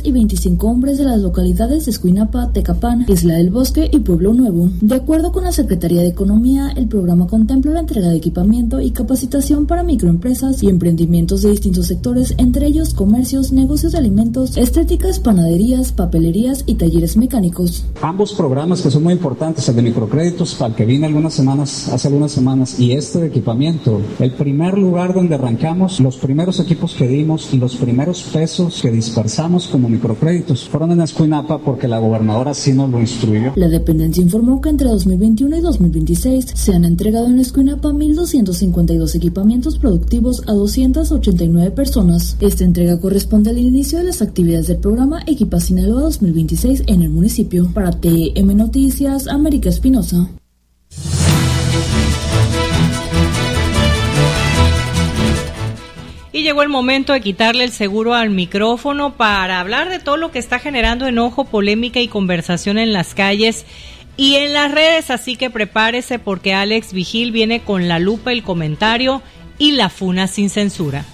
y 25 hombres de las localidades de Escuinapa, Tecapán, Isla del Bosque y Pueblo Nuevo. De acuerdo con la Secretaría de Economía, el programa contempla la entrega de equipamiento y capacitación para microempresas y emprendimientos de distintos sectores, entre ellos comercios, negocios de alimentos, estéticas, panaderías, papelerías y talleres mecánicos. Ambos programas que son muy importantes, el de microcréditos, para el que vine hace algunas semanas, y este de equipamiento, el primer lugar donde arrancamos, los primeros equipos que dimos y los primeros pesos que dispersamos como microcréditos fueron en Escuinapa porque la gobernadora así nos lo instruyó. La dependencia informó que entre 2021 y 2026 se han entregado en Escuinapa 1,252 equipamientos productivos a 289 personas. Esta entrega corresponde al inicio de las actividades del programa Equipa Sinaloa 2026 en el municipio. Para TM Noticias, América Espinosa. Y llegó el momento de quitarle el seguro al micrófono para hablar de todo lo que está generando enojo, polémica y conversación en las calles y en las redes, así que prepárese porque Alex Vigil viene con la lupa, el comentario y la funa sin censura.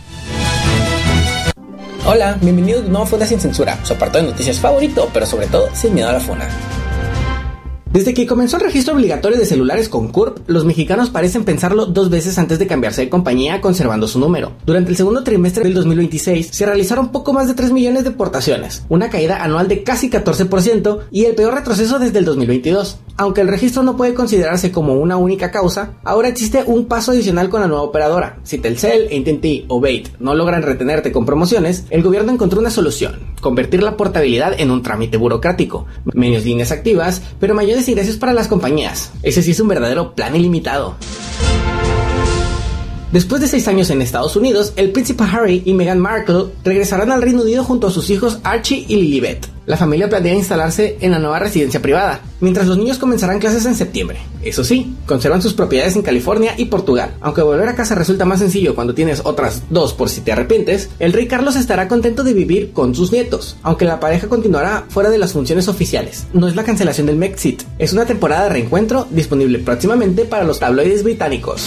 Hola, bienvenido a Nueva Funa sin Censura, su apartado de noticias favorito, pero sobre todo sin miedo a la funa. Desde que comenzó el registro obligatorio de celulares con CURP, los mexicanos parecen pensarlo 2 veces antes de cambiarse de compañía conservando su número. Durante el segundo trimestre del 2026 se realizaron poco más de 3 millones de portaciones, una caída anual de casi 14% y el peor retroceso desde el 2022. Aunque el registro no puede considerarse como una única causa, ahora existe un paso adicional con la nueva operadora. Si Telcel, AT&T o BAIT no logran retenerte con promociones, el gobierno encontró una solución: convertir la portabilidad en un trámite burocrático, menos líneas activas, pero mayores ingresos para las compañías. Ese sí es un verdadero plan ilimitado. Después de 6 años en Estados Unidos, el príncipe Harry y Meghan Markle regresarán al Reino Unido junto a sus hijos Archie y Lilibet. La familia planea instalarse en la nueva residencia privada, mientras los niños comenzarán clases en septiembre. Eso sí, conservan sus propiedades en California y Portugal. Aunque volver a casa resulta más sencillo cuando tienes otras 2 por si te arrepientes, el rey Carlos estará contento de vivir con sus nietos, aunque la pareja continuará fuera de las funciones oficiales. No es la cancelación del Brexit, es una temporada de reencuentro disponible próximamente para los tabloides británicos.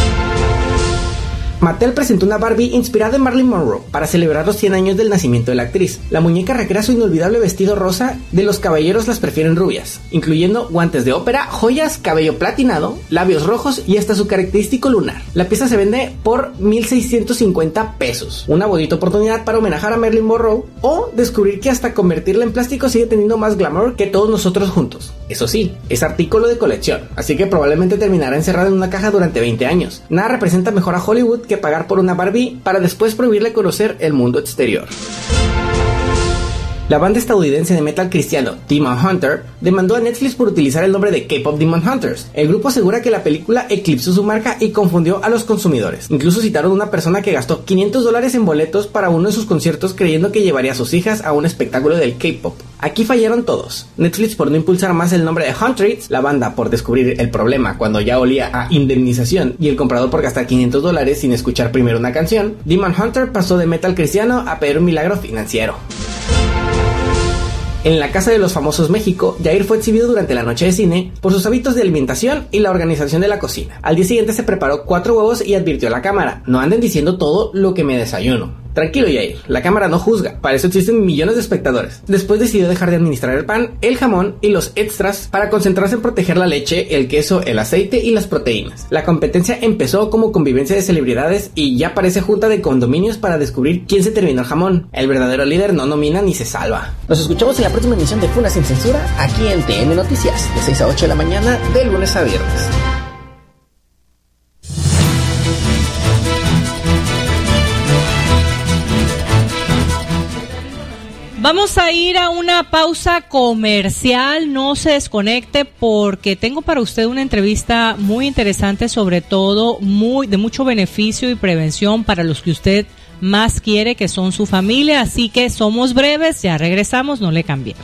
Mattel presentó una Barbie inspirada en Marilyn Monroe para celebrar los 100 años del nacimiento de la actriz. La muñeca recrea su inolvidable vestido rosa de Los caballeros las prefieren rubias, incluyendo guantes de ópera, joyas, cabello platinado, labios rojos y hasta su característico lunar. La pieza se vende por $1,650. Una bonita oportunidad para homenajear a Marilyn Monroe o descubrir que hasta convertirla en plástico sigue teniendo más glamour que todos nosotros juntos. Eso sí, es artículo de colección, así que probablemente terminará encerrada en una caja durante 20 años. Nada representa mejor a Hollywood que pagar por una Barbie para después prohibirle conocer el mundo exterior. La banda estadounidense de metal cristiano Demon Hunter demandó a Netflix por utilizar el nombre de K-Pop Demon Hunters. El grupo asegura que la película eclipsó su marca y confundió a los consumidores. Incluso citaron a una persona que gastó $500 en boletos para uno de sus conciertos creyendo que llevaría a sus hijas a un espectáculo del K-Pop. Aquí fallaron todos. Netflix por no impulsar más el nombre de Huntress, la banda por descubrir el problema cuando ya olía a indemnización y el comprador por gastar $500 sin escuchar primero una canción. Demon Hunter pasó de metal cristiano a pedir un milagro financiero. En la Casa de los Famosos México, Jair fue exhibido durante la noche de cine por sus hábitos de alimentación y la organización de la cocina. Al día siguiente se preparó 4 huevos y advirtió a la cámara: no anden diciendo todo lo que me desayuno. Tranquilo, Jair, la cámara no juzga, para eso existen millones de espectadores. Después decidió dejar de administrar el pan, el jamón y los extras para concentrarse en proteger la leche, el queso, el aceite y las proteínas. La competencia empezó como convivencia de celebridades y ya parece junta de condominios para descubrir quién se terminó el jamón. El verdadero líder no nomina ni se salva. Nos escuchamos en la próxima emisión de Funa Sin Censura, aquí en TM Noticias, de 6 a 8 de la mañana, de lunes a viernes. Vamos a ir a una pausa comercial, no se desconecte porque tengo para usted una entrevista muy interesante, sobre todo de mucho beneficio y prevención para los que usted más quiere, que son su familia, así que somos breves, ya regresamos, no le cambie.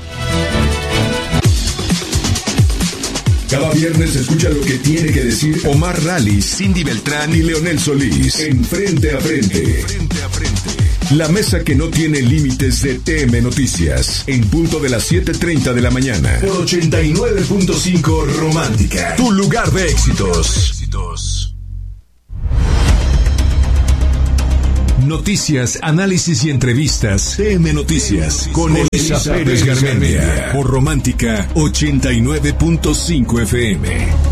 Cada viernes escucha lo que tiene que decir Omar Rally, Cindy Beltrán y Leonel Solís en Frente a Frente. La mesa que no tiene límites de TM Noticias, en punto de las 7:30 de la mañana, por 89.5 Romántica, tu lugar de éxitos. Noticias, análisis y entrevistas. TM Noticias con Elisa Pérez Garmendia. Por Romántica 89.5 FM.